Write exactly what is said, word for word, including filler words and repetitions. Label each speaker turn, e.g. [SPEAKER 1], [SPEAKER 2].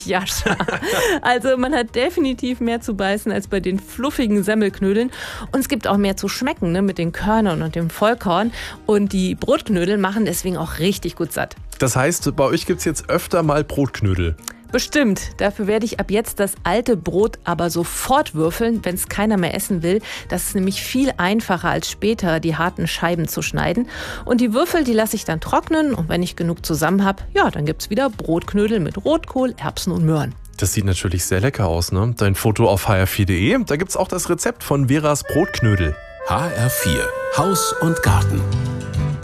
[SPEAKER 1] Jascha. Also man hat definitiv mehr zu beißen als bei den fluffigen Semmelknödeln. Und es gibt auch mehr zu schmecken, ne, mit den Körnern und dem Vollkorn. Und die Brotknödel machen deswegen auch richtig gut satt.
[SPEAKER 2] Das heißt, bei euch gibt es jetzt öfter mal Brotknödel.
[SPEAKER 1] Bestimmt. Dafür werde ich ab jetzt das alte Brot aber sofort würfeln, wenn es keiner mehr essen will. Das ist nämlich viel einfacher als später, die harten Scheiben zu schneiden. Und die Würfel, die lasse ich dann trocknen. Und wenn ich genug zusammen habe, ja, dann gibt's wieder Brotknödel mit Rotkohl, Erbsen und Möhren.
[SPEAKER 2] Das sieht natürlich sehr lecker aus, ne? Dein Foto auf h r vier punkt d e. Da gibt's auch das Rezept von Veras Brotknödel.
[SPEAKER 3] H R vier. Haus und Garten.